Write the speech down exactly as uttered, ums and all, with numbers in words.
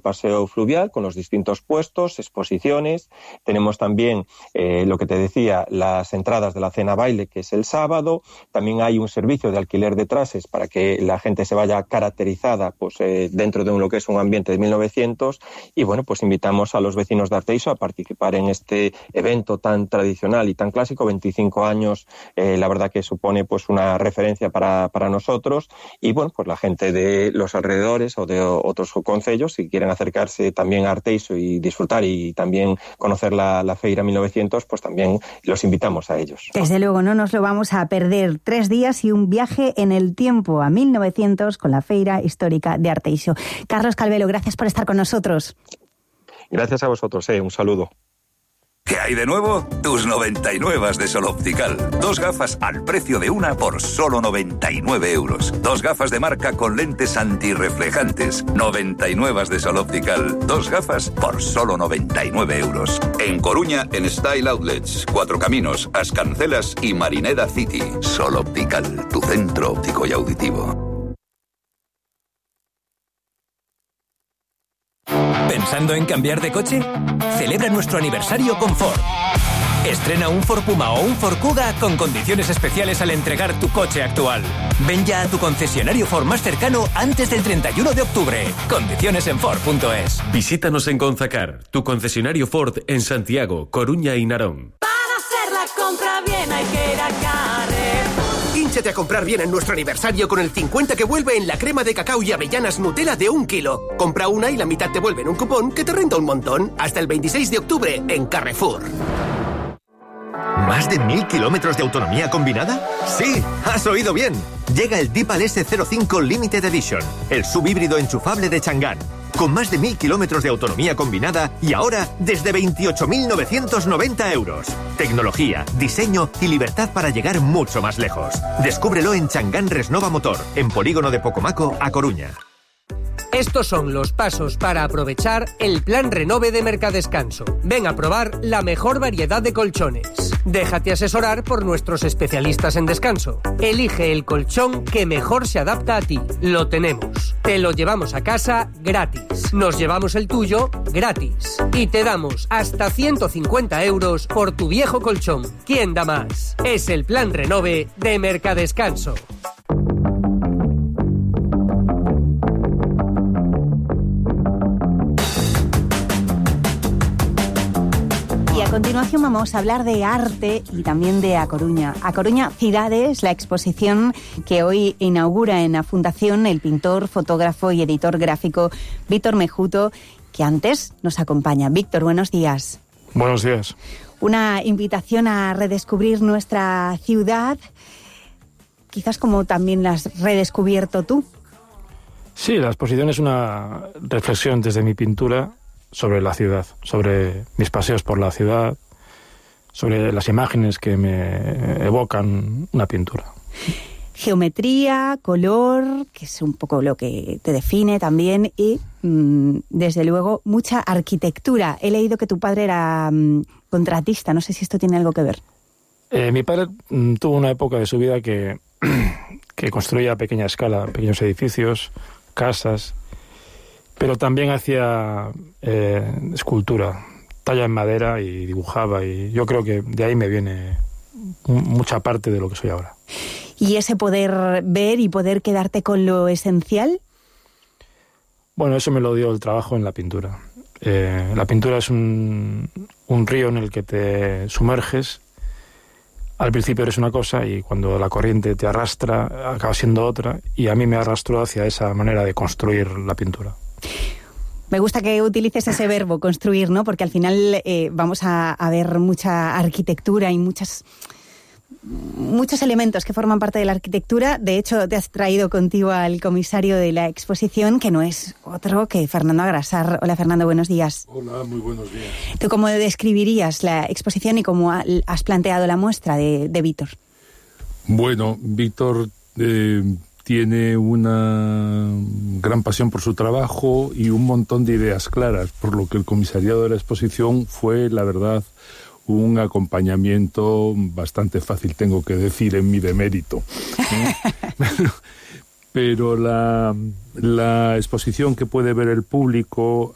paseo fluvial con los distintos puestos, exposiciones. Tenemos también, eh, lo que te decía, las entradas de la cena baile, que es el sábado. También hay un servicio de alquiler de trajes para que la gente se vaya caracterizada pues, eh, dentro de un, lo que es un ambiente de mil novecientos. Y bueno, pues invitamos a los vecinos de Arteixo a participar en este evento tan tradicional y tan clásico. veinticinco años, eh, la verdad que supone pues una referencia para, para nosotros. Y bueno, pues la gente de los alrededores o de otros concellos, si quieren acercarse también a Arteixo y disfrutar y también conocer la, la Feira mil novecientos, pues también los invitamos a ellos. Desde luego, no nos lo vamos a perder. Tres días y un viaje en el tiempo a mil novecientos con la Feira Histórica de Arteixo. Carlos Calvelo, gracias por estar con nosotros. Gracias a vosotros, eh, un saludo. ¿Qué hay de nuevo? Tus noventa y nueve de Sol Optical. Dos gafas al precio de una por solo noventa y nueve euros. Dos gafas de marca con lentes antirreflejantes. noventa y nueve de Sol Optical. Dos gafas por solo noventa y nueve euros. En Coruña, en Style Outlets, Cuatro Caminos, Ascancelas y Marineda City. Sol Optical, tu centro óptico y auditivo. ¿Pensando en cambiar de coche? Celebra nuestro aniversario con Ford. Estrena un Ford Puma o un Ford Kuga con condiciones especiales al entregar tu coche actual. Ven ya a tu concesionario Ford más cercano antes del treinta y uno de octubre. Condiciones en Ford punto es. Visítanos en Gonzacar, tu concesionario Ford en Santiago, Coruña y Narón. Para hacer la compra bien hay que ir a Carrefour. Hínchate a comprar bien en nuestro aniversario con el cincuenta que vuelve en la crema de cacao y avellanas Nutella de un kilo. Compra una y la mitad te vuelve en un cupón que te renta un montón. Hasta el veintiséis de octubre en Carrefour. ¿Más de mil kilómetros de autonomía combinada? ¡Sí! ¡Has oído bien! Llega el Deepal ese cero cinco Limited Edition, el subhíbrido enchufable de Chang'an, con más de mil kilómetros de autonomía combinada y ahora desde veintiocho mil novecientos noventa euros. Tecnología, diseño y libertad para llegar mucho más lejos. Descúbrelo en Chang'an Resnova Motor, en Polígono de Pocomaco, A Coruña. Estos son los pasos para aprovechar el Plan Renove de Mercadescanso. Ven a probar la mejor variedad de colchones. Déjate asesorar por nuestros especialistas en descanso. Elige el colchón que mejor se adapta a ti. Lo tenemos. Te lo llevamos a casa gratis. Nos llevamos el tuyo gratis. Y te damos hasta ciento cincuenta euros por tu viejo colchón. ¿Quién da más? Es el Plan Renove de Mercadescanso. Y a continuación vamos a hablar de arte y también de A Coruña. A Coruña Cidades, la exposición que hoy inaugura en la Fundación el pintor, fotógrafo y editor gráfico Víctor Mejuto, que antes nos acompaña. Víctor, buenos días. Buenos días. Una invitación a redescubrir nuestra ciudad, quizás como también la has redescubierto tú. Sí, la exposición es una reflexión desde mi pintura sobre la ciudad, sobre mis paseos por la ciudad, sobre las imágenes que me evocan una pintura. Geometría, color, que es un poco lo que te define también, y mmm, desde luego mucha arquitectura. He leído que tu padre era mmm, contratista, no sé si esto tiene algo que ver. Eh, mi padre mmm, tuvo una época de su vida que, que construía a pequeña escala pequeños edificios, casas, pero también hacía eh, escultura, talla en madera y dibujaba, y yo creo que de ahí me viene mucha parte de lo que soy ahora. ¿Y ese poder ver y poder quedarte con lo esencial? Bueno, eso me lo dio el trabajo en la pintura. Eh, la pintura es un, un río en el que te sumerges. Al principio eres una cosa y cuando la corriente te arrastra acaba siendo otra, y a mí me arrastró hacia esa manera de construir la pintura. Me gusta que utilices ese verbo, construir, ¿no? Porque al final eh, vamos a, a ver mucha arquitectura y muchas, muchos elementos que forman parte de la arquitectura. De hecho, te has traído contigo al comisario de la exposición, que no es otro que Fernando Agrasar. Hola, Fernando, buenos días. Hola, muy buenos días. ¿Tú cómo describirías la exposición y cómo has planteado la muestra de, de Víctor? Bueno, Víctor eh, tiene una gran pasión por su trabajo y un montón de ideas claras, por lo que el comisariado de la exposición fue, la verdad, un acompañamiento bastante fácil, tengo que decir, en mi demérito. pero pero la, la exposición que puede ver el público